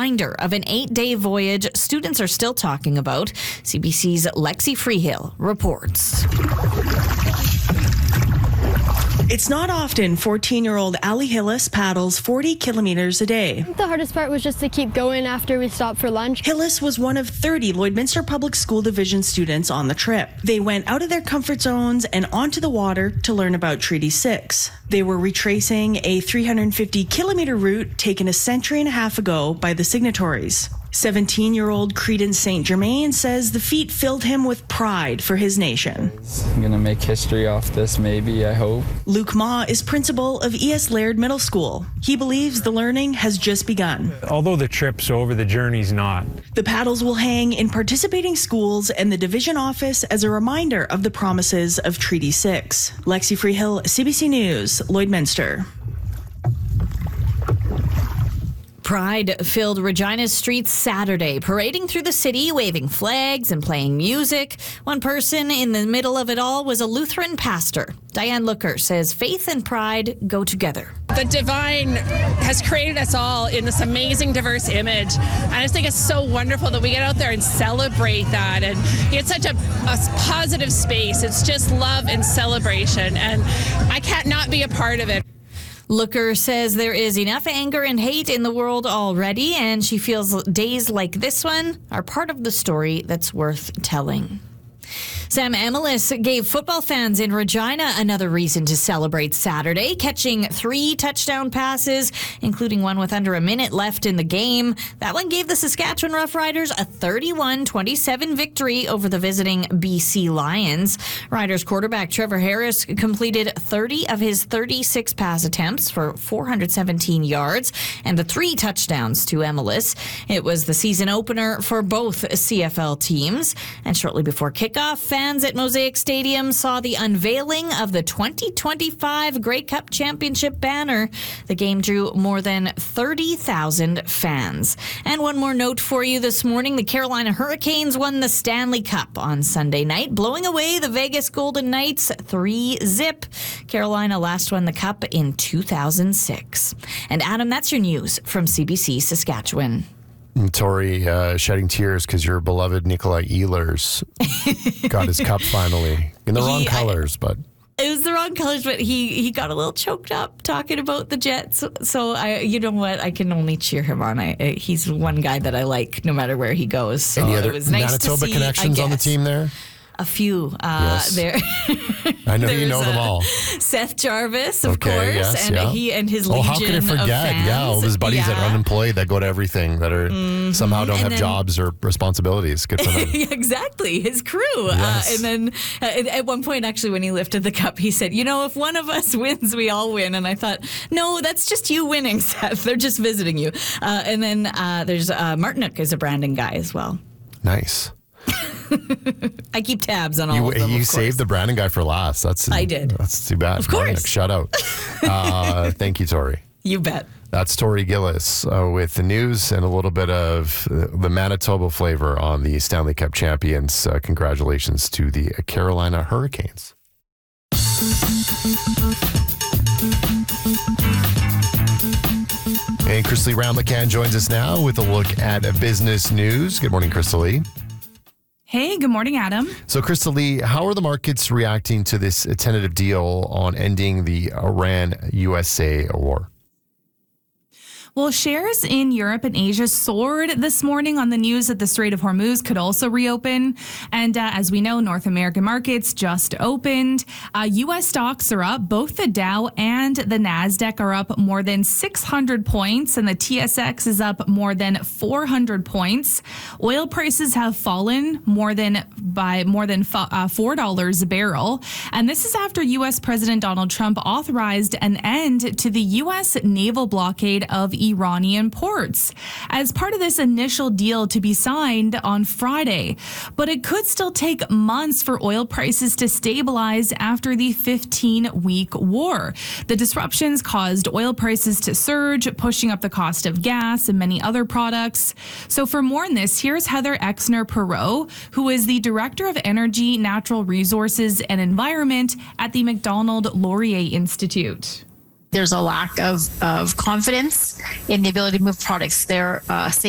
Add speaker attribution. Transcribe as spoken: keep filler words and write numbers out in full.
Speaker 1: reminder of an eight-day voyage students are still talking about. C B C's Lexi Freehill reports.
Speaker 2: It's not often fourteen-year-old Allie Hillis paddles forty kilometers a day.
Speaker 3: The hardest part was just to keep going after we stopped for lunch.
Speaker 2: Hillis was one of thirty Lloydminster Public School Division students on the trip. They went out of their comfort zones and onto the water to learn about Treaty six. They were retracing a three hundred fifty kilometer route taken a century and a half ago by the signatories. seventeen-year-old Credence Saint Germain says the feat filled him with pride for his nation.
Speaker 4: I'm going to make history off this, maybe, I hope.
Speaker 2: Luke Ma is principal of E S Laird Middle School. He believes the learning has just begun.
Speaker 5: Although the trip's over, the journey's not.
Speaker 2: The paddles will hang in participating schools and the division office as a reminder of the promises of Treaty six. Lexi Freehill, C B C News, Lloydminster.
Speaker 1: Pride-filled Regina's streets Saturday, parading through the city, waving flags and playing music. One person in the middle of it all was a Lutheran pastor. Diane Looker says faith and pride go together.
Speaker 6: The divine has created us all in this amazing, diverse image. And I just think it's so wonderful that we get out there and celebrate that. And it's such a, a positive space. It's just love and celebration. And I can't not be a part of it.
Speaker 1: Looker says there is enough anger and hate in the world already, and she feels days like this one are part of the story that's worth telling. Sam Amelis gave football fans in Regina another reason to celebrate Saturday, catching three touchdown passes, including one with under a minute left in the game. That one gave the Saskatchewan Roughriders a thirty-one twenty-seven victory over the visiting B C Lions. Riders quarterback Trevor Harris completed thirty of his thirty-six pass attempts for four hundred seventeen yards and the three touchdowns to Amelis. It was the season opener for both C F L teams, and shortly before kickoff, fans at Mosaic Stadium saw the unveiling of the twenty twenty-five Grey Cup Championship banner. The game drew more than thirty thousand fans. And one more note for you this morning. The Carolina Hurricanes won the Stanley Cup on Sunday night, blowing away the Vegas Golden Knights three zip. Carolina last won the Cup in two thousand six. And Adam, that's your news from C B C Saskatchewan.
Speaker 7: And Tori uh, shedding tears because your beloved Nikolai Ehlers got his cup finally. In the wrong
Speaker 1: He-
Speaker 7: colors, but...
Speaker 1: It was the wrong colors, but he, he got a little choked up talking about the Jets. So, I, you know what? I can only cheer him on. I, I He's one guy that I like no matter where he goes. So
Speaker 7: Any other
Speaker 1: it was nice
Speaker 7: Manitoba
Speaker 1: to see,
Speaker 7: connections on the team there?
Speaker 1: A few. Uh,
Speaker 7: Yes.
Speaker 1: there.
Speaker 7: I know you
Speaker 1: There's,
Speaker 7: know them
Speaker 1: uh,
Speaker 7: all.
Speaker 1: Seth Jarvis, of
Speaker 7: Okay,
Speaker 1: course,
Speaker 7: yes,
Speaker 1: and
Speaker 7: yeah.
Speaker 1: he and his
Speaker 7: Oh,
Speaker 1: legion
Speaker 7: how could I
Speaker 1: of
Speaker 7: forget?
Speaker 1: fans.
Speaker 7: Yeah, all of his buddies that
Speaker 1: Yeah.
Speaker 7: are unemployed that go to everything that are somehow don't
Speaker 1: And
Speaker 7: have
Speaker 1: then-
Speaker 7: jobs or responsibilities. Good for them.
Speaker 1: Yeah, exactly, his crew.
Speaker 7: Yes.
Speaker 1: Uh, and then uh, at one point, actually, when he lifted the cup, he said, you know, if one of us wins, we all win. And I thought, no, that's just you winning, Seth. They're just visiting you. Uh, and then uh, there's uh, Martinook is a Brandon guy as well.
Speaker 7: Nice.
Speaker 1: I keep tabs on all
Speaker 7: You,
Speaker 1: of them,
Speaker 7: you
Speaker 1: of
Speaker 7: saved
Speaker 1: course.
Speaker 7: the Brandon guy for last. That's
Speaker 1: I did.
Speaker 7: That's too bad.
Speaker 1: Of course.
Speaker 7: Marnik, shout out. Uh, thank you, Tori.
Speaker 1: You bet.
Speaker 7: That's Tori Gillis uh, with the news and a little bit of uh, the Manitoba flavor on the Stanley Cup champions. Uh, congratulations to the Carolina Hurricanes. And Crystal Lee Round-McCann joins us now with a look at business news. Good morning, Crystal Lee.
Speaker 8: Hey, good morning, Adam.
Speaker 7: So, Crystal Lee, how are the markets reacting to this tentative deal on ending the Iran-U S A war?
Speaker 8: Well, shares in Europe and Asia soared this morning on the news that the Strait of Hormuz could also reopen. And uh, as we know, North American markets just opened. Uh, U S stocks are up. Both the Dow and the NASDAQ are up more than six hundred points, and the T S X is up more than four hundred points. Oil prices have fallen more than by more than uh, four dollars a barrel. And this is after U S President Donald Trump authorized an end to the U S naval blockade of Iranian ports as part of this initial deal to be signed on Friday. But it could still take months for oil prices to stabilize after the fifteen-week war. The disruptions caused oil prices to surge, pushing up the cost of gas and many other products. So for more on this, here's Heather Exner-Perot, who is the Director of Energy, Natural Resources and Environment at the Macdonald Laurier Institute.
Speaker 9: There's a lack of, of confidence in the ability to move products. They're uh,